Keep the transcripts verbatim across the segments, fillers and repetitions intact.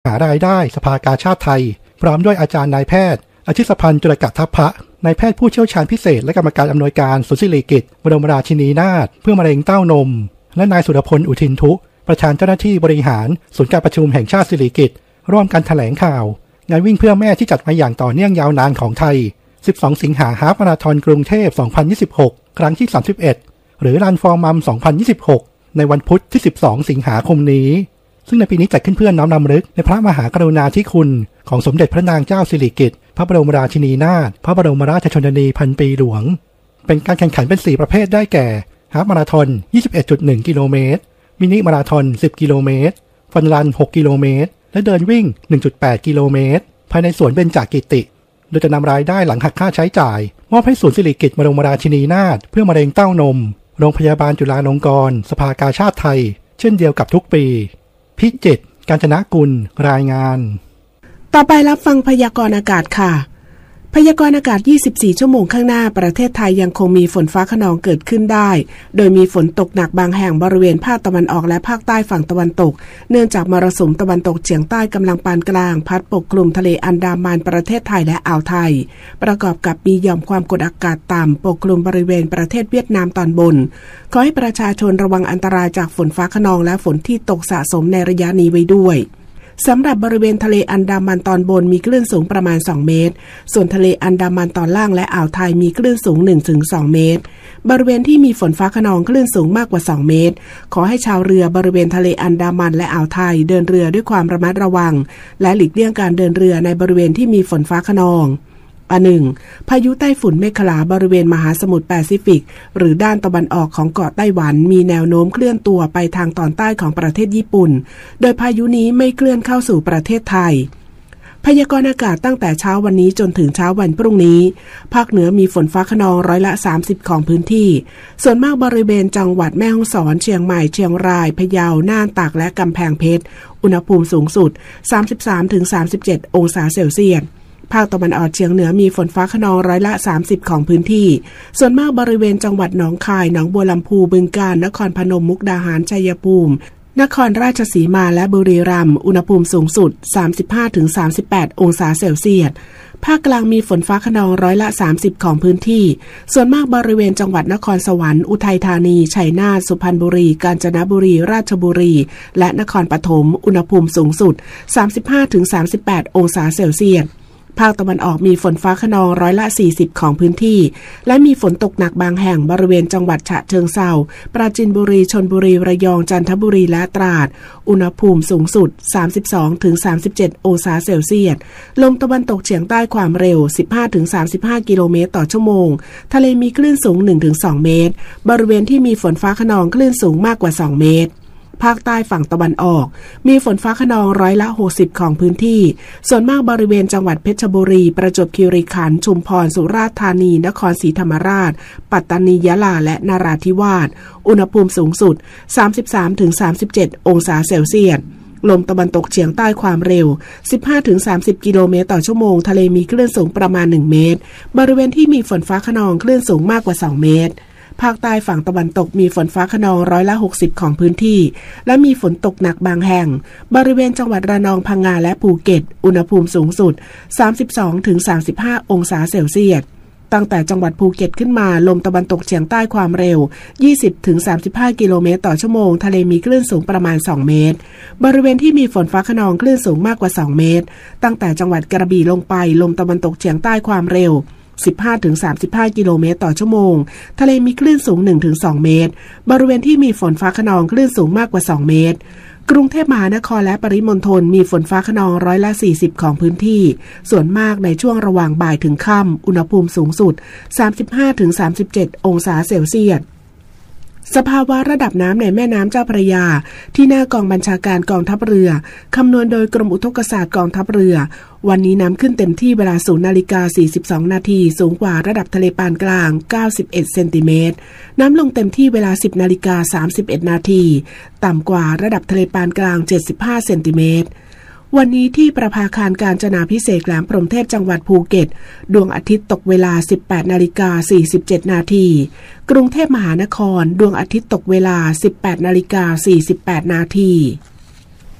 ารายได้สภากาชาดไทยพร้อมด้วยอาจารย์นายแพทย์อาชิตพันธ์จุลกัตถพะนายแพทย์ผู้เชี่ยวชาญพิเศษและกรรมการอำนวยการศูนย์ศิริกิติ์บรมราชินีนาถเพื่อมะเร็งเต้านมและนายสุรพลอุทินทุประธานเจ้าหน้าที่บริหารศูนย์การประชุมแห่งชาติศิริกิติ์ร่วมกันแถลงข่าวงานวิ่งเพื่อแม่ที่จัดมาอย่างต่อเนื่องยาวนานของไทยสิบสองสิงหาฮาล์ฟมาราธอนกรุงเทพสองพันยี่สิบหกครั้งที่สามสิบเอ็ดหรือ Run for Mom สองพันยี่สิบหกในวันพุธที่สิบสองสิงหาคมนี้ซึ่งในปีนี้จัดขึ้นเพื่อน้อมรำลึกในพระมหากรุณาธิคุณของสมเด็จพระนางเจ้าสิริกิติ์พระบรมราชินีนาถพระบรมราชชนนีพันปีหลวงเป็นการแข่งขันเป็นสี่ประเภทได้แก่ฮาล์ฟมาราธอน ยี่สิบเอ็ดจุดหนึ่ง กิโลเมตรมินิมาราธอนสิบกิโลเมตรฟันรันหกกิโลเมตรและเดินวิ่ง หนึ่งจุดแปด กิโลเมตรภายในสวนเบญจกิติโดยจะนำรายได้หลังหักค่าใช้จ่ายมอบให้ศูนย์ศิริกิติ์บรมราชินีนาถเพื่อมะเร็งเต้านมโรงพยาบาลจุฬาลงกรณ์สภากาชาดไทยเช่นเดียวกับทุกปีพิจิตรกาญจนกุลรายงานต่อไปรับฟังพยากรณ์อากาศค่ะพยากรณ์อากาศยี่สิบสี่ชั่วโมงข้างหน้าประเทศไทยยังคงมีฝนฟ้าคะนองเกิดขึ้นได้โดยมีฝนตกหนักบางแห่งบริเวณภาคตะวันออกและภาคใต้ฝั่งตะวันตกเนื่องจากมรสุมตะวันตกเฉียงใต้กำลังปานกลางพัดปกคลุมทะเลอันดามันประเทศไทยและอ่าวไทยประกอบกับมีหย่อมความกดอากาศต่ำปกคลุมบริเวณประเทศเวียดนามตอนบนขอให้ประชาชนระวังอันตรายจากฝนฟ้าคะนองและฝนที่ตกสะสมในระยะนี้ไว้ด้วยสำหรับบริเวณทะเลอันดามันตอนบนมีคลื่นสูงประมาณสองเมตรส่วนทะเลอันดามันตอนล่างและอ่าวไทยมีคลื่นสูง หนึ่งถึงสอง เมตรบริเวณที่มีฝนฟ้าคะนองคลื่นสูงมากกว่าสองเมตรขอให้ชาวเรือบริเวณทะเลอันดามันและอ่าวไทยเดินเรือด้วยความระมัดระวังและหลีกเลี่ยงการเดินเรือในบริเวณที่มีฝนฟ้าคะนองอันหนึ่งพายุไต้ฝุ่นเมฆลาบริเวณมหาสมุทรแปซิฟิกหรือด้านตะวันออกของเกาะไต้หวันมีแนวโน้มเคลื่อนตัวไปทางตอนใต้ของประเทศญี่ปุ่นโดยพายุนี้ไม่เคลื่อนเข้าสู่ประเทศไทยพยากรณ์อากาศตั้งแต่เช้าวันนี้จนถึงเช้าวันพรุ่งนี้ภาคเหนือมีฝนฟ้าคะนองร้อยละสามสิบของพื้นที่ส่วนมากบริเวณจังหวัดแม่ฮ่องสอนเชียงใหม่เชียงรายพะเยาน่านตากและกำแพงเพชรอุณหภูมิสูงสุด สามสิบสามถึงสามสิบเจ็ด องศาเซลเซียสภาคตะวันออกเฉียงเหนือมีฝนฟ้าคะนองร้อยละสามสิบของพื้นที่ส่วนมากบริเวณจังหวัดหนองคายหนองบัวลำพูบึงกาฬนครพนมมุกดาหารชัยภูมินครราชสีมาและบุรีรัมย์อุณหภูมิสูงสุด สามสิบห้าถึงสามสิบแปด องศาเซลเซียสภาคกลางมีฝนฟ้าคะนองร้อยละสามสิบของพื้นที่ส่วนมากบริเวณจังหวัดนครสวรรค์อุทัยธานีชัยนาทสุพรรณบุรีกาญจนบุรีราชบุรีและนครปฐมอุณหภูมิสูงสุด สามสิบห้าถึงสามสิบแปด องศาเซลเซียสภาคตะวันออกมีฝนฟ้าคะนองร้อยละสี่สิบของพื้นที่และมีฝนตกหนักบางแห่งบริเวณจังหวัดฉะเชิงเทราปราจีนบุรีชลบุรีระยองจันทบุรีและตราดอุณหภูมิสูงสุด สามสิบสองถึงสามสิบเจ็ด องศาเซลเซียสลมตะวันตกเฉียงใต้ความเร็ว สิบห้าถึงสามสิบห้า กิโลเมตรต่อชั่วโมงทะเลมีคลื่นสูง หนึ่งถึงสอง เมตรบริเวณที่มีฝนฟ้าคะนองคลื่นสูงมากกว่าสองเมตรภาคใต้ฝั่งตะวันออกมีฝนฟ้าคะนองร้อยละหกสิบของพื้นที่ส่วนมากบริเวณจังหวัดเพชรบุรีประจวบคีรีขันธ์ชุมพรสุราษฎร์ธานีนครศรีธรรมราชปัตตานียะลาและนราธิวาสอุณหภูมิสูงสุด สามสิบสามถึงสามสิบเจ็ด องศาเซลเซียสลมตะวันตกเฉียงใต้ความเร็ว สิบห้าถึงสามสิบ กิโลเมตรต่อชั่วโมงทะเลมีคลื่นสูงประมาณหนึ่งเมตรบริเวณที่มีฝนฟ้าคะนองคลื่นสูงมากกว่าสองเมตรภาคใต้ฝั่งตะวันตกมีฝนฟ้าคะนองร้อยละหกสิบของพื้นที่และมีฝนตกหนักบางแห่งบริเวณจังหวัดระนองพังงาและภูเก็ตอุณหภูมิสูงสุด สามสิบสองถึงสามสิบห้า องศาเซลเซียสตั้งแต่จังหวัดภูเก็ตขึ้นมาลมตะวันตกเฉียงใต้ความเร็ว ยี่สิบถึงสามสิบห้า กิโลเมตรต่อชั่วโมงทะเลมีคลื่นสูงประมาณสองเมตรบริเวณที่มีฝนฟ้าคะนองคลื่นสูงมากกว่าสองเมตรตั้งแต่จังหวัดกระบี่ลงไปลมตะวันตกเฉียงใต้ความเร็วสิบห้าถึงสามสิบห้า กิโลเมตรต่อชั่วโมงทะเลมีคลื่นสูง หนึ่งถึงสอง เมตรบริเวณที่มีฝนฟ้าคะนองคลื่นสูงมากกว่าสองเมตรกรุงเทพมหานครและปริมณฑลมีฝนฟ้าคะนองร้อยละสี่สิบของพื้นที่ส่วนมากในช่วงระหว่างบ่ายถึงค่ำอุณหภูมิสูงสุด สามสิบห้าถึงสามสิบเจ็ด องศาเซลเซียสสภาวะระดับน้ำในแม่น้ำเจ้าพระยาที่หน้ากองบัญชาการกองทัพเรือคำนวณโดยกรมอุทกศาสตร์กองทัพเรือวันนี้น้ำขึ้นเต็มที่เวลา ศูนย์นาฬิกาสี่สิบสองนาทีสูงกว่าระดับทะเลปานกลางเก้าสิบเอ็ดเซนติเมตรน้ำลงเต็มที่เวลา สิบนาฬิกาสามสิบเอ็ดนาทีต่ำกว่าระดับทะเลปานกลางเจ็ดสิบห้าเซนติเมตรวันนี้ที่ประภาคารกาญจนาภิเษกแหลมพรหมเทพจังหวัดภูเก็ตดวงอาทิตย์ตกเวลา สิบแปดนาฬิกาสี่สิบเจ็ดนาทีกรุงเทพมหานครดวงอาทิตย์ตกเวลา สิบแปดนาฬิกาสี่สิบแปดนาที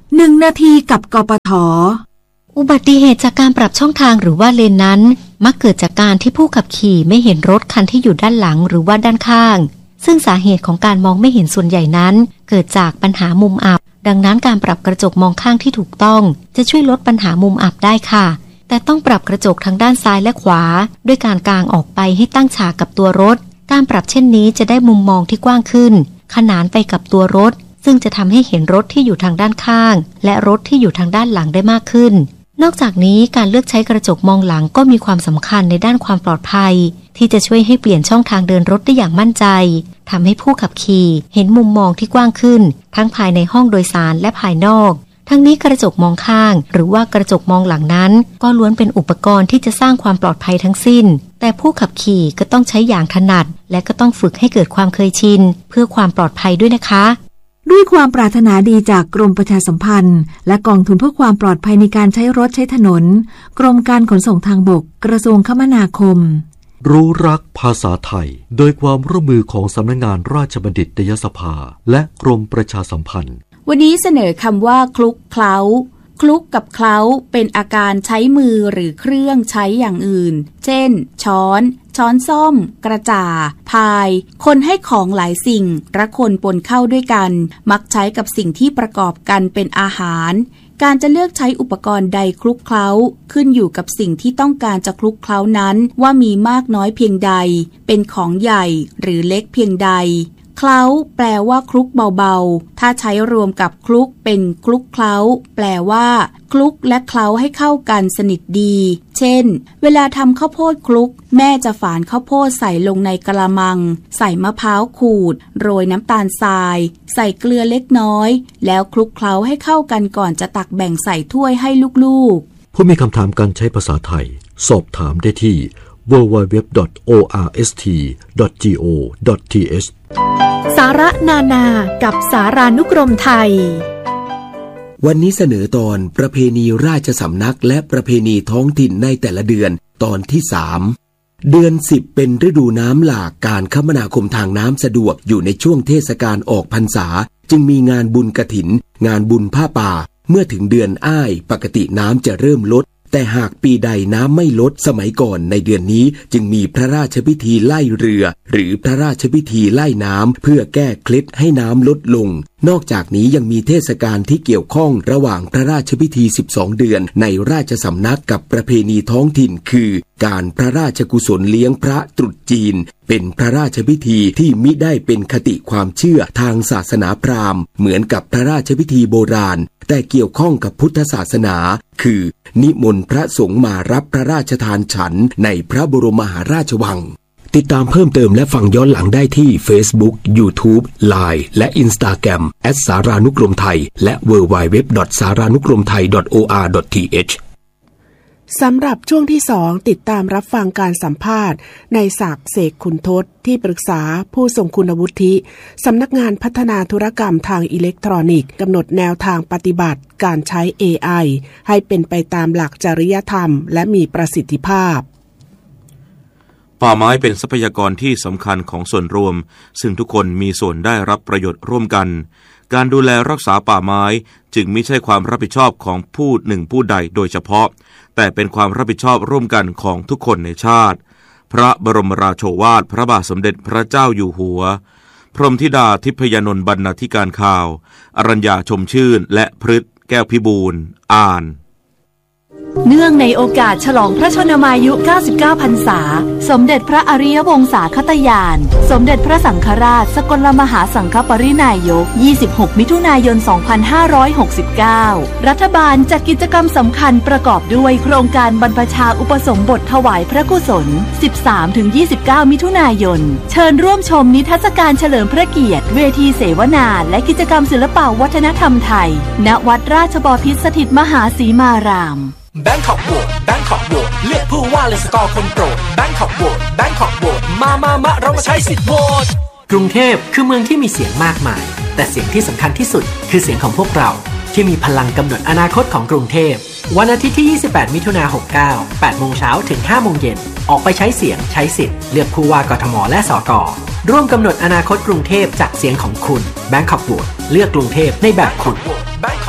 หนึ่งนาทีกับกปท. อุบัติเหตุจากการปรับช่องทางหรือว่าเลนนั้นมักเกิดจากการที่ผู้ขับขี่ไม่เห็นรถคันที่อยู่ด้านหลังหรือว่าด้านข้างซึ่งสาเหตุของการมองไม่เห็นส่วนใหญ่นั้นเกิดจากปัญหามุมอับดังนั้นการปรับกระจกมองข้างที่ถูกต้องจะช่วยลดปัญหามุมอับได้ค่ะแต่ต้องปรับกระจกทั้งด้านซ้ายและขวาด้วยการกางออกไปให้ตั้งฉากกับตัวรถการปรับเช่นนี้จะได้มุมมองที่กว้างขึ้นขนานไปกับตัวรถซึ่งจะทำให้เห็นรถที่อยู่ทางด้านข้างและรถที่อยู่ทางด้านหลังได้มากขึ้นนอกจากนี้การเลือกใช้กระจกมองหลังก็มีความสำคัญในด้านความปลอดภัยที่จะช่วยให้เปลี่ยนช่องทางเดินรถได้อย่างมั่นใจทำให้ผู้ขับขี่เห็นมุมมองที่กว้างขึ้นทั้งภายในห้องโดยสารและภายนอกทั้งนี้กระจกมองข้างหรือว่ากระจกมองหลังนั้นก็ล้วนเป็นอุปกรณ์ที่จะสร้างความปลอดภัยทั้งสิ้นแต่ผู้ขับขี่ก็ต้องใช้อย่างถนัดและก็ต้องฝึกให้เกิดความเคยชินเพื่อความปลอดภัยด้วยนะคะด้วยความปรารถนาดีจากกรมประชาสัมพันธ์และกองทุนเพื่อความปลอดภัยในการใช้รถใช้ถนนกรมการขนส่งทางบกกระทรวงคมนาคมรู้รักภาษาไทยโดยความร่วมมือของสำนักงานราชบัณฑิตยสภาและกรมประชาสัมพันธ์วันนี้เสนอคำว่าคลุกเคล้าคลุกกับเคล้าเป็นอาการใช้มือหรือเครื่องใช้อย่างอื่นเช่นช้อนช้อนส้อมกระจ่าพายคนให้ของหลายสิ่งระคนปนเข้าด้วยกันมักใช้กับสิ่งที่ประกอบกันเป็นอาหารการจะเลือกใช้อุปกรณ์ใดคลุกเคล้าขึ้นอยู่กับสิ่งที่ต้องการจะคลุกเคล้านั้นว่ามีมากน้อยเพียงใดเป็นของใหญ่หรือเล็กเพียงใดเคล้าแปลว่าคลุกเบาๆถ้าใช้รวมกับคลุกเป็นคลุกเคล้าแปลว่าคลุกและเคล้าให้เข้ากันสนิทดีเช่นเวลาทำข้าวโพดคลุกแม่จะฝานข้าวโพดใส่ลงในกะละมังใส่มะพร้าวขูดโรยน้ำตาลทรายใส่เกลือเล็กน้อยแล้วคลุกเคล้าให้เข้ากันก่อนจะตักแบ่งใส่ถ้วยให้ลูกๆผู้มีคำถามการใช้ภาษาไทยสอบถามได้ที่ ดับเบิลยู ดับเบิลยู ดับเบิลยู ดอท โอ อาร์ เอส ที ดอท จี โอ ดอท ที เอชสาระนานากับสารานุกรมไทยวันนี้เสนอตอนประเพณีราชสำนักและประเพณีท้องถิ่นในแต่ละเดือนตอนที่สามเดือนสิบเป็นฤดูน้ำหลากการคมนาคมทางน้ำสะดวกอยู่ในช่วงเทศกาลออกพรรษาจึงมีงานบุญกฐินงานบุญผ้าป่าเมื่อถึงเดือนอ้ายปกติน้ำจะเริ่มลดแต่หากปีใดน้ำไม่ลดสมัยก่อนในเดือนนี้จึงมีพระราชพิธีไล่เรือหรือพระราชพิธีไล่น้ำเพื่อแก้เคล็ดให้น้ำลดลงนอกจากนี้ยังมีเทศกาลที่เกี่ยวข้องระหว่างพระราชพิธีสิบสองเดือนในราชสำนักกับประเพณีท้องถิ่นคือการพระราชกุศลเลี้ยงพระตรุษจีนเป็นพระราชพิธีที่มิได้เป็นคติความเชื่อทางศาสนาพราหมณ์เหมือนกับพระราชพิธีโบราณแต่เกี่ยวข้องกับพุทธศาสนาคือนิมนต์พระสงฆ์มารับพระราชทานฉันในพระบรมมหาราชวังติดตามเพิ่มเติมและฟังย้อนหลังได้ที่ Facebook YouTube ไลน์ และ Instagram แอท สารานุกรมไทยและ ดับเบิลยู ดับเบิลยู ดับเบิลยู ดอท สารานุกรมไทย ดอท โอ อาร์ ดอท ที เอชสำหรับช่วงที่สองติดตามรับฟังการสัมภาษณ์ในศักดิ์เสกขุนทศที่ปรึกษาผู้ทรงคุณวุฒิสำนักงานพัฒนาธุรกรรมทางอิเล็กทรอนิกส์กำหนดแนวทางปฏิบัติการใช้ เอ ไอ ให้เป็นไปตามหลักจริยธรรมและมีประสิทธิภาพป่าไม้เป็นทรัพยากรที่สำคัญของส่วนรวมซึ่งทุกคนมีส่วนได้รับประโยชน์ร่วมกันการดูแลรักษาป่าไม้จึงไม่ใช่ความรับผิดชอบของผู้หนึ่งผู้ใดโดยเฉพาะแต่เป็นความรับผิดชอบร่วมกันของทุกคนในชาติพระบรมราโชวาทพระบาทสมเด็จพระเจ้าอยู่หัวพรหมธิดาทิพยนนท์บรรณาธิการข่าวอรัญญาชมชื่นและพฤทธิ์แก้วพิบูลย์อ่านเนื่องในโอกาสฉลองพระชนมายุเก้าสิบเก้าพรรษาสมเด็จพระอริยวงศาคตญาณสมเด็จพระสังฆราชสกลมหาสังฆปรินายกยี่สิบหกมิถุนายนสองพันห้าร้อยหกสิบเก้ารัฐบาลจัดกิจกรรมสำคัญประกอบด้วยโครงการบรรพชาอุปสมบทถวายพระกุศล สิบสามถึงยี่สิบเก้า มิถุนายนเชิญร่วมชมนิทรรศการเฉลิมพระเกียรติเวทีเสวนาและกิจกรรมศิลปวัฒนธรรมไทยณวัดราชบพิตรสถิตมหาสีมารามแบงคอกโหวตแบงคอกโหวตเลือกผู้ว่าเลยสกอร์คนโปรดแบงคอกโหวตแบงคอกโหวตมามามาเรามาใช้สิทธิ์โหวตกรุงเทพคือเมืองที่มีเสียงมากมายแต่เสียงที่สำคัญที่สุดคือเสียงของพวกเราที่มีพลังกำหนดอนาคตของกรุงเทพวันอาทิตย์ที่ยี่สิบแปดมิถุนายนหกเก้า แปดโมงเช้าถึงห้าโมงเย็นออกไปใช้เสียงใช้สิทธิ์เลือกผู้ว่ากทมและสกร่วมกำหนดอนาคตกรุงเทพจากเสียงของคุณแบงคอกโหวตเลือกกรุงเทพในแบบคุณแบงคอกโหวต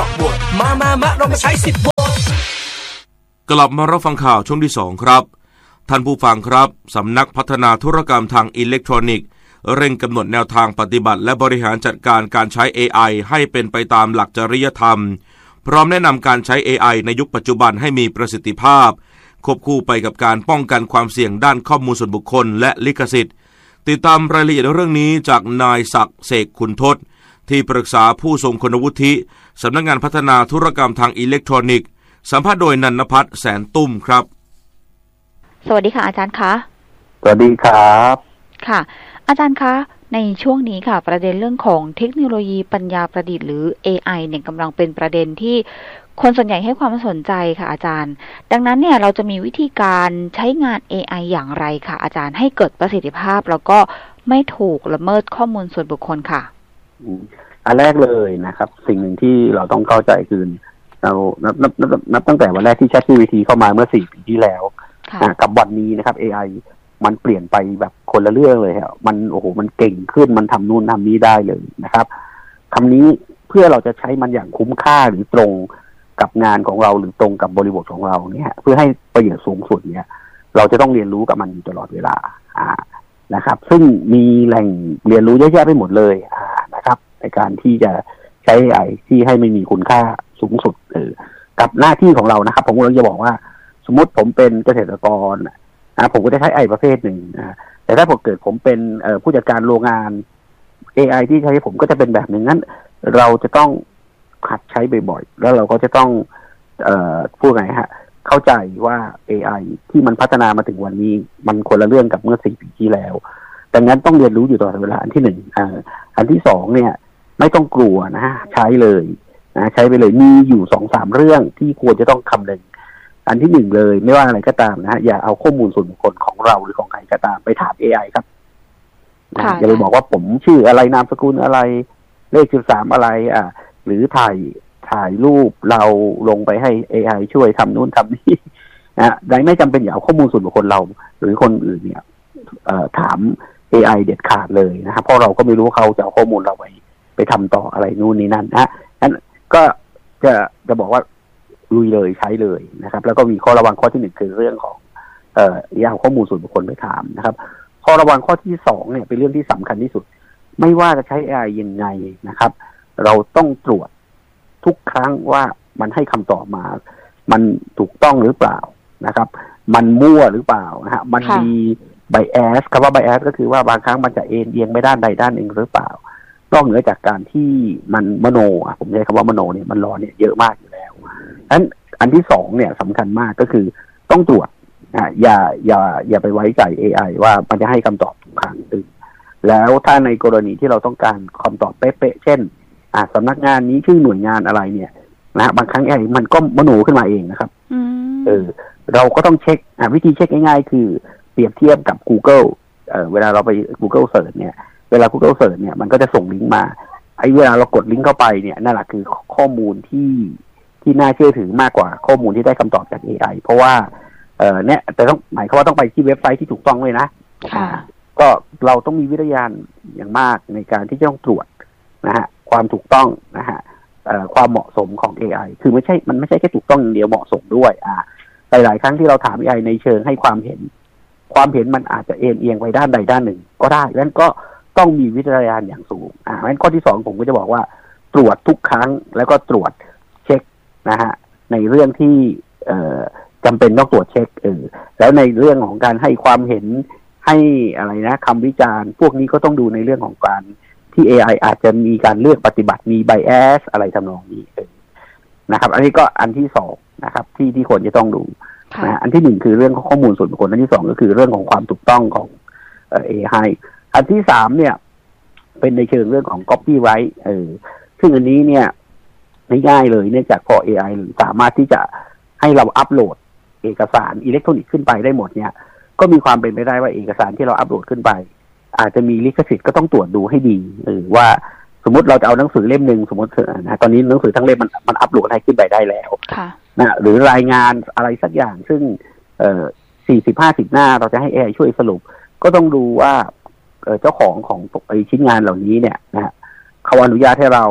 มามามาเรามาใช้สิทธิ์โหวตกลับมารับฟังข่าวช่วงที่สองครับท่านผู้ฟังครับสำนักพัฒนาธุรกรรมทางอิเล็กทรอนิกส์เร่งกำหนดแนวทางปฏิบัติและบริหารจัดการการใช้ เอ ไอ ให้เป็นไปตามหลักจริยธรรมพร้อมแนะนำการใช้ เอ ไอ ในยุคปัจจุบันให้มีประสิทธิภาพควบคู่ไปกับการป้องกันความเสี่ยงด้านข้อมูลส่วนบุคคลและลิขสิทธิ์ติดตามรายละเอียดเรื่องนี้จากนายศักดิ์เสกขุนทศที่ปรึกษาผู้ทรงคุณวุฒิสำนักงานพัฒนาธุรกรรมทางอิเล็กทรอนิกส์สัมภาษณ์โดยนันทพัฒน์แสนตุ้มครับสวัสดีค่ะอาจารย์คะสวัสดีครับค่ะอาจารย์คะในช่วงนี้ค่ะประเด็นเรื่องของเทคโนโลยีปัญญาประดิษฐ์หรือ เอ ไอ เนี่ยกำลังเป็นประเด็นที่คนส่วนใหญ่ให้ความสนใจค่ะอาจารย์ดังนั้นเนี่ยเราจะมีวิธีการใช้งาน เอ ไอ อย่างไรค่ะอาจารย์ให้เกิดประสิทธิภาพแล้วก็ไม่ถูกละเมิดข้อมูลส่วนบุคคลค่ะอันแรกเลยนะครับสิ่งหนึ่งที่เราต้องเข้าใจคือเรานับนับนับนับตั้งแต่วันแรกที่ ChatGPT เข้ามาเมื่อสี่ปีที่แล้วกับวันนี้นะครับ เอ ไอ มันเปลี่ยนไปแบบคนละเรื่องเลยครับมันโอ้โหมันเก่งขึ้นมันทำนู่นทำนี้ได้เลยนะครับคำนี้เพื่อเราจะใช้มันอย่างคุ้มค่าหรือตรงกับงานของเราหรือตรงกับบริบทของเราเนี่ยเพื่อให้ประโยชน์สูงสุดเนี่ยเราจะต้องเรียนรู้กับมันอยู่ตลอดเวลาอ่านะครับซึ่งมีแหล่งเรียนรู้เยอะแยะไปหมดเลยอ่านะครับในการที่จะใช้ เอ ไอ ที่ให้ไม่มีคุณค่าสูงสุดเออกับหน้าที่ของเรานะครับผมกำลังจะบอกว่าสมมติผมเป็นเกษตรกรนะผมก็จะใช้ เอ ไอ ประเภทหนึ่งนะแต่ถ้าผมเกิดผมเป็นผู้จัดการโรงงาน เอ ไอ ที่ใช้ผมก็จะเป็นแบบหนึ่งนั้นเราจะต้องหัดใช้บ่อยๆแล้วเราก็จะต้องเอ่อพูดไงฮะเข้าใจว่า เอ ไอ ที่มันพัฒนามาถึงวันนี้มันคนละเรื่องกับเมื่อสี่ปีที่แล้วดังนั้นต้องเรียนรู้อยู่ตลอดเวลาอันที่หนึ่งอ่าอันที่สองเนี่ยไม่ต้องกลัวนะใช้เลยนะใช้ไปเลยมีอยู่สองสามเรื่องที่ควรจะต้องคำนึงอันที่หนึ่งเลยไม่ว่าอะไรก็ตามนะฮะอย่าเอาข้อมูลส่วนบุคคลของเราหรือของใครก็ตามไปถาม เอ ไอ ครับอย่าไปบอกว่าผมชื่ออะไรนามสกุลอะไรเลขสิบสามอะไรอ่ะหรือถ่ายถ่ายรูปเราลงไปให้ เอ ไอ ช่วยทำนู่นทำนี่นะได้ไม่จำเป็นอย่าเอาข้อมูลส่วนบุคคลเราหรือคนอื่นเนี่ยเอ่อถาม เอ ไอ เด็ดขาดเลยนะครับเพราะเราก็ไม่รู้เขาจะเอาข้อมูลเราไปไปทำต่ออะไรนู่นนี่นั่นนะงั้นก็จะจะบอกว่าลุยเลยใช้เลยนะครับแล้วก็มีข้อระวังข้อที่หนึ่งคือเรื่องของเอ่ออย่าเอาข้อมูลส่วนบุคคลไปถามนะครับข้อระวังข้อที่สองเนี่ยเป็นเรื่องที่สำคัญที่สุดไม่ว่าจะใช้ เอ ไอ ยังไงนะครับเราต้องตรวจทุกครั้งว่ามันให้คำตอบมามันถูกต้องหรือเปล่านะครับมันมั่วหรือเปล่านะฮะมันมีไบแอสคำว่าไบแอสก็คือว่าบางครั้งมันจะเอ็นเอียงไปด้านใดด้านหนึ่งหรือเปล่านอกเหนือจากการที่มันมโนอ่ะผมใช้คำว่ามโนเนี่ยมันรอเนี่ยเยอะมากอยู่แล้วฉะนั้นอันที่สองเนี่ยสำคัญมากก็คือต้องตรวจอ่ะอย่าอย่าอย่าไปไว้ใจ เอ ไอ ว่ามันจะให้คำตอบทุกครั้งอื่นแล้วถ้าในกรณีที่เราต้องการคำตอบเป๊ะๆเช่นอ่ะสำนักงานนี้ชื่อหน่วยงานอะไรเนี่ยนะบางครั้ง เอ ไอ มันก็มโนขึ้นมาเองนะครับเออเราก็ต้องเช็คอ่ะวิธีเช็คง่ายๆคือเปรียบเทียบกับ Google เอ่อเวลาเราไป Google Search เนี่ยเวลา Google Search เนี่ยมันก็จะส่งลิงก์มาไอ้เวลาเรากดลิงก์เข้าไปเนี่ยนั่นแหละคือข้อมูลที่ที่น่าเชื่อถือมากกว่าข้อมูลที่ได้คำตอบจาก เอ ไอ เพราะว่าเอ่อเนี่ยแต่ต้องหมายความว่าต้องไปที่เว็บไซต์ที่ถูกต้องเลยนะค่ะก็เราต้องมีวิทยาอย่างมากในการที่จะต้องตรวจนะฮะความถูกต้องนะฮะเอ่อความเหมาะสมของ เอ ไอ คือไม่ใช่มันไม่ใช่แค่ถูกต้องอย่างเดียวเหมาะสมด้วยอ่าหลายๆครั้งที่เราถาม เอ ไอ ในเชิงให้ความเห็นความเห็นมันอาจจะเอ็นเอียงไปด้านใดด้านหนึ่งก็ได้ดังนั้นก็ต้องมีวิทยาอย่างสูงอ่าเพราะฉะนั้นข้อที่สองผมก็จะบอกว่าตรวจทุกครั้งแล้วก็ตรวจเช็คนะฮะในเรื่องที่เอ่อจำเป็นต้องตรวจเช็คเออแล้วในเรื่องของการให้ความเห็นให้อะไรนะคำวิจารณ์พวกนี้ก็ต้องดูในเรื่องของการที่ เอ ไอ อาจจะมีการเลือกปฏิบัติมีไบแอสอะไรทำนองนี้นะครับอันนี้ก็อันที่สองนะครับที่ที่ควรจะต้องดูนะอันที่หนึ่งคือเรื่องของข้อมูลส่วนบุคคลอันที่สองก็คือเรื่องของความถูกต้องของเอ่อ เอ ไอ อันที่สามเนี่ยเป็นในเชิงเรื่องของ copyright เออซึ่งอันนี้เนี่ยไม่ง่ายเลยเนื่องจากพอ เอ ไอ สามารถที่จะให้เราอัปโหลดเอกสารอิเล็กทรอนิกส์ขึ้นไปได้หมดเนี่ยก็มีความเป็นไปได้ว่าเอกสารที่เราอัปโหลดขึ้นไปอาจจะมีลิขสิทธิ์ก็ต้องตรวจดูให้ดีเออว่าสมมติเราจะเอาหนังสือเล่มนึงสมมตินะตอนนี้หนังสือทั้งเล่มมันมันอัปโหลดให้ขึ้นไปได้แล้วนะหรือรายงานอะไรสักอย่างซึ่งเอ่อสี่สิบห้าสิบหน้าเราจะให้ เอ ไอ ช่วยสรุปก็ต้องดูว่าเอ่อเจ้าของของไอ้ชิ้นงานเหล่านี้เนี่ยนะเขาอนุญาตให้เรา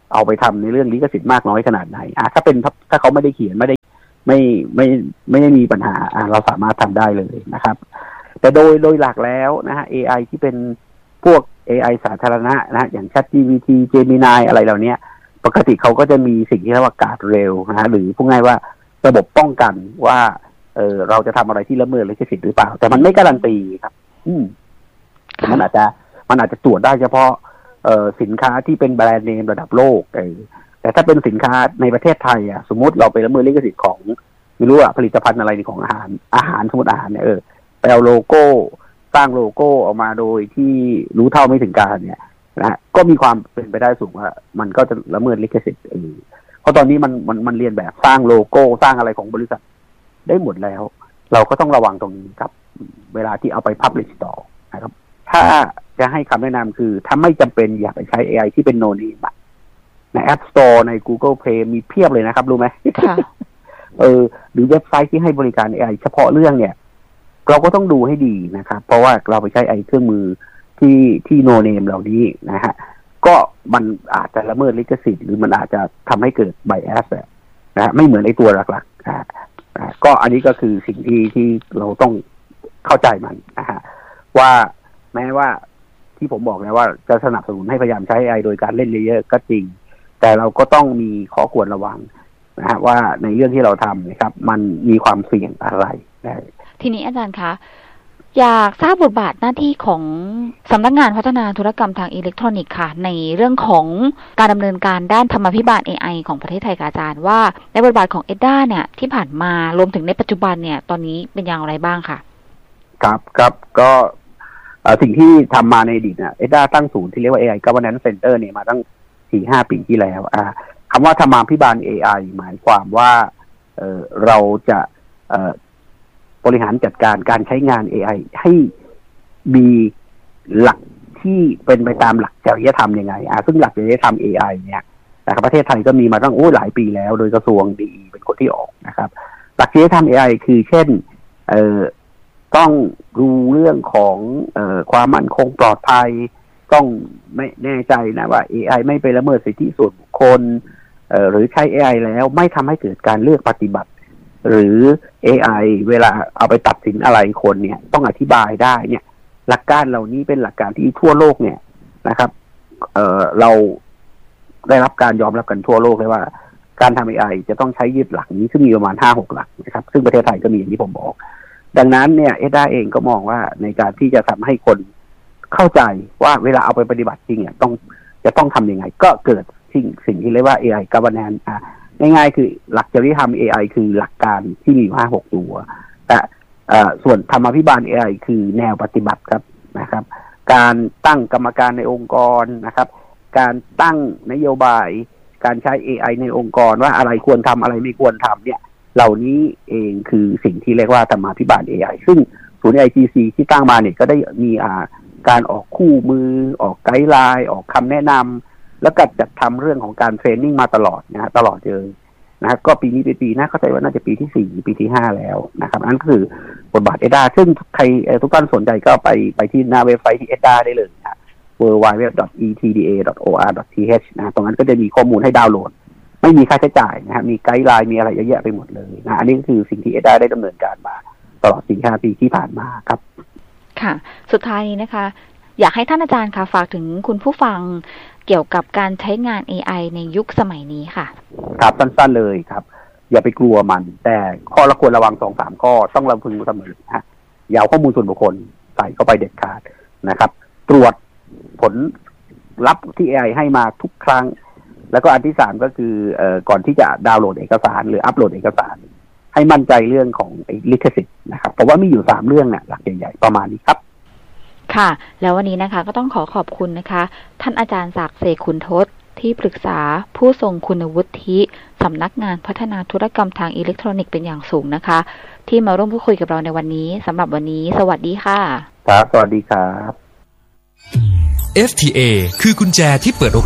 เอาไปทำในเรื่องลิขสิทธิ์มากน้อยขนาดไหนอ่ะถ้าเป็นถ้าเขาไม่ได้เขียนไม่ได้ไม่ไม่ไม่ได้มีปัญหาอ่ะเราสามารถทำได้เลยนะครับแต่โดยโดยหลักแล้วนะฮะ เอ ไอ ที่เป็นพวก เอ ไอ สาธารณะนะฮะอย่าง ChatGPT Gemini อะไรเหล่านี้ปกติเขาก็จะมีสิ่งที่เรียกว่าการ์ดเรลนะฮะหรือพูดง่ายว่าระบบป้องกันว่าเออเราจะทำอะไรที่ละเมิดลิขสิทธิ์หรือเปล่าแต่มันไม่การันตีครับอืมมันอาจจะมันอาจจะตรวจได้เฉพาะเอ่อสินค้าที่เป็นแบรนด์เนมระดับโลกเออแต่ถ้าเป็นสินค้าในประเทศไทยอ่ะสมมติเราไปละเมิดลิขสิทธิ์ของไม่รู้อะผลิตภัณฑ์อะไรของอาหารอาหารสมมติอาหารเนี่ยเออไปเอาโลโก้สร้างโลโก้ออกมาโดยที่รู้เท่าไม่ถึงการเนี่ยนะก็มีความเป็นไปได้สูงว่ามันก็จะละเมิดลิขสิทธิ์เออเพราะตอนนี้มันมันมันเรียนแบบสร้างโลโก้สร้างอะไรของบริษัทได้หมดแล้วเราก็ต้องระวังตรงนี้ครับเวลาที่เอาไป publish ต่อนะครับถ้าจะให้คำแนะนำคือถ้าไม่จำเป็นอย่าไปใช้ เอ ไอ ที่เป็น no name ใน App Store ใน Google Play มีเพียบเลยนะครับรู้ไหมค่ะเออหรือเว็บไซต์ที่ให้บริการ เอ ไอ เฉพาะเรื่องเนี่ยเราก็ต้องดูให้ดีนะครับเพราะว่าเราไปใช้ไอเครื่องมือที่ที่ no name เหล่านี้นะฮะก็มันอาจจะละเมิดลิขสิทธิ์หรือมันอาจจะทำให้เกิด bias นะฮะไม่เหมือนไอตัวหลักๆนะก็อันนี้ก็คือสิ่งที่ที่เราต้องเข้าใจมันนะฮะว่าแม้ว่าที่ผมบอกแล้วว่าจะสนับสนุนให้พยายามใช้ เอ ไอ โดยการเล่นเยอะๆก็จริงแต่เราก็ต้องมีข้อควรระวังนะฮะว่าในเรื่องที่เราทำนะครับมันมีความเสี่ยงอะไรนะทีนี้อาจารย์คะอยากทราบบทบาทหน้าที่ของสำนักงานพัฒนาธุรกรรมทางอิเล็กทรอนิกส์ค่ะในเรื่องของการดำเนินการด้านธรรมาภิบาล เอ ไอ ของประเทศไทยค่ะอาจารย์ว่าในบทบาทของเอดด้าเนี่ยที่ผ่านมารวมถึงในปัจจุบันเนี่ยตอนนี้เป็นอย่างไรบ้างค่ะครับครับก็สิ่งที่ทำมาในอดีตเนี่ยเอดด้าตั้งศูนย์ที่เรียกว่า เอ ไอ Governance Center เนี่ยมาตั้ง สี่ห้า ปีที่แล้วอ่าคำว่าธรรมาภิบาล เอ ไอ หมายความว่าเอ่อเราจะเอ่อบริหารจัดการการใช้งาน เอ ไอ ให้มีหลักที่เป็นไปตามหลักจริยธรรมยังไงอ่าซึ่งหลักจริยธรรม เอ ไอ เนี่ยนะครับประเทศไทยก็มีมาตั้งโอ้หลายปีแล้วโดยกระทรวงดีเป็นคนที่ออกนะครับหลักจริยธรรม เอ ไอ คือเช่นเอ่อต้องดูเรื่องของเอ่อความมั่นคงปลอดภัยต้องไม่แน่ใจนะว่า เอ ไอ ไม่ไปละเมิดสิทธิส่วนบุคคลเอ่อหรือใช้ เอ ไอ แล้วไม่ทำให้เกิดการเลือกปฏิบัติหรือ เอ ไอ เวลาเอาไปตัดสินอะไรคนเนี่ยต้องอธิบายได้เนี่ยหลักการเหล่านี้เป็นหลักการที่ทั่วโลกเนี่ยนะครับเอ่อเราได้รับการยอมรับกันทั่วโลกเลยว่าการทำ เอ ไอ จะต้องใช้ยึดหลักนี้ซึ่งมีประมาณ ห้าหก หลักนะครับซึ่งประเทศไทยก็มีอย่างที่ผมบอกดังนั้นเนี่ยเอดด้าเองก็มองว่าในการที่จะทำให้คนเข้าใจว่าเวลาเอาไปปฏิบัติจริงเนี่ยต้องจะต้องทำยังไงก็เกิดสิ่งสิ่งที่เรียกว่า เอ ไอ Governance อ่ะง่ายๆคือหลักจริยธรรม เอ ไอ คือหลักการที่มี ห้าหก ตัวแต่ส่วนธรรมาภิบาล เอ ไอ คือแนวปฏิบัติครับนะครับการตั้งกรรมการในองค์กรนะครับการตั้งนโยบายการใช้ เอ ไอ ในองค์กรว่าอะไรควรทำอะไรไม่ควรทำเนี่ยเหล่านี้เองคือสิ่งที่เรียกว่าธรรมาภิบาล เอ ไอ ซึ่งศูนย์ ไอ ที ซี ที่ตั้งมาเนี่ยก็ได้มีอ่าการออกคู่มือออกไกด์ไลน์ออกคำแนะนำแล้วก็จัดทำเรื่องของการเทรนนิ่งมาตลอดนะฮะตลอดเลยนะครับก็ปีนี้เป็นปีน่าเข้าใจว่าน่าจะปีที่สี่ปีที่ห้าแล้วนะครับนั่นคือบทบาท เอ ดี เอ ซึ่งใครทุกท่านสนใจก็ไปไปที่หน้าเว็บไซต์ที่ เอ ดี เอ ได้เลยนะ ดับเบิลยู ดับเบิลยู ดับเบิลยู ดอท อี ที ดี เอ ดอท โอ อาร์ ดอท ที เอช นะตรงนั้นก็จะมีข้อมูลให้ดาวน์โหลดไม่มีค่าใช้จ่ายนะครับมีไกด์ไลน์มีอะไรเยอะแยะไปหมดเลยนะอันนี้ก็คือสิ่งที่ เอ ดี เอ ได้ดำเนินการมาตลอด สี่ห้า ปีที่ผ่านมาครับค่ะสุดท้ายนี้นะคะอยากให้ท่านอาจารย์ค่ะฝากถึงคุณผู้ฟังเกี่ยวกับการใช้งาน เอ ไอ ในยุคสมัยนี้ค่ะครับสั้นๆเลยครับอย่าไปกลัวมันแต่ข้อละควรระวัง สองสาม ข้อต้องระพึงเสมอนะอย่าเอาข้อมูลส่วนบุคคลใส่เข้าไปเด็ดขาดนะครับตรวจผลลัพธ์ที่ เอ ไอ ให้มาทุกครั้งแล้วก็อันที่สามก็คือเอ่อก่อนที่จะดาวน์โหลดเอกสารหรืออัปโหลดเอกสารให้มั่นใจเรื่องของลิขสิทธิ์นะครับเพราะว่ามีอยู่สามเรื่องเนี่ยหลักใหญ่ๆประมาณนี้ครับค่ะแล้ววันนี้นะคะก็ต้องขอขอบคุณนะคะท่านอาจารย์ศักดิ์เสกขุนทศที่ปรึกษาผู้ทรงคุณวุฒิสำนักงานพัฒนาธุรกรรมทางอิเล็กทรอนิกส์เป็นอย่างสูงนะคะที่มาร่วมพูดคุยกับเราในวันนี้สำหรับวันนี้สวัสดีค่ะครับสวัสดีครับเอฟ ที เอ คือกุญแจที่เปิดโอกาส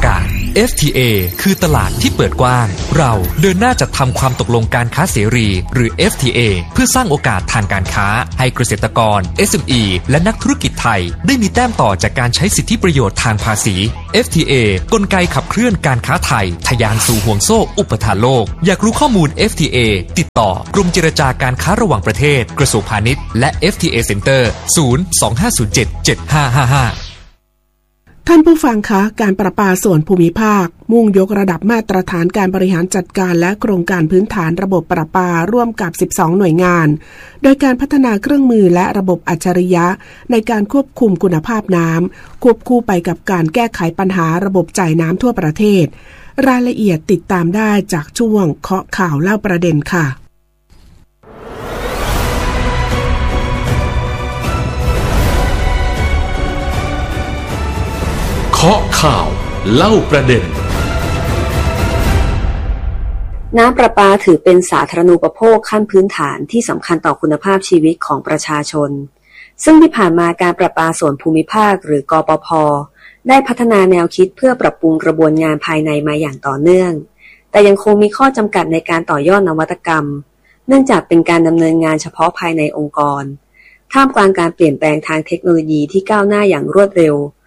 เอฟ ที เอ คือตลาดที่เปิดกว้างเราเดินหน้าจัดทำความตกลงการค้าเสรีหรือ เอฟ ที เอ เพื่อสร้างโอกาสทางการค้าให้เกษตรกร เอส เอ็ม อี และนักธุรกิจไทยได้มีแต้มต่อจากการใช้สิทธิประโยชน์ทางภาษี เอฟ ที เอ กลไกขับเคลื่อนการค้าไทยทะยานสู่ห่วงโซ่อุปทานโลกอยากรู้ข้อมูล เอฟ ที เอ ติดต่อกรมเจรจาการค้าระหว่างประเทศกระทรวงพาณิชย์และ เอฟ ที เอ Center ศูนย์ สอง ห้า ศูนย์ เจ็ด เจ็ด ห้า ห้า ห้าท่านผู้ฟังคะการประปาส่วนภูมิภาคมุ่งยกระดับมาตรฐานการบริหารจัดการและโครงการพื้นฐานระบบประปาร่วมกับสิบสองหน่วยงานโดยการพัฒนาเครื่องมือและระบบอัจฉริยะในการควบคุมคุณภาพน้ำควบคู่ไปกับการแก้ไขปัญหาระบบจ่ายน้ำทั่วประเทศรายละเอียดติดตามได้จากช่วงเคาะข่าวเล่าประเด็นค่ะเคาะข่าวเล่าประเด็นน้ำประปาถือเป็นสาธารณูปโภคขั้นพื้นฐานที่สำคัญต่อคุณภาพชีวิตของประชาชนซึ่งที่ผ่านมาการประปาส่วนภูมิภาคหรือกปภ.ได้พัฒนาแนวคิดเพื่อปรับปรุงกระบวนงานภายในมาอย่างต่อเนื่องแต่ยังคงมีข้อจำกัดในการต่อยอดนวัตกรรมเนื่องจากเป็นการดำเนินงานเฉพาะภายในองค์กรท่ามกลางการเปลี่ยนแปลงทางเทคโนโลยีที่ก้าวหน้าอย่างรวดเร็ว